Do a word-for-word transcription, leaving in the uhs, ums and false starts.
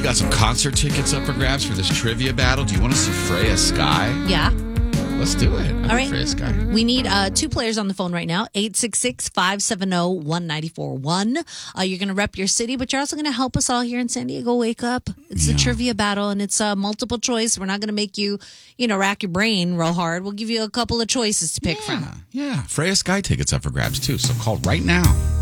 got some concert tickets up for grabs for this trivia battle. Do you want to see Freya Sky? Yeah. Let's do it. I All like right. Freya Sky. We need uh, two players on the phone right now. eight six six, five seven zero, one nine four one. Uh, you're going to rep your city, but you're also going to help us all here in San Diego wake up. It's Yeah. a trivia battle, and it's a uh, multiple choice. We're not going to make you, you know, rack your brain real hard. We'll give you a couple of choices to pick Yeah. from. Yeah. Freya Sky tickets up for grabs, too. So call right now.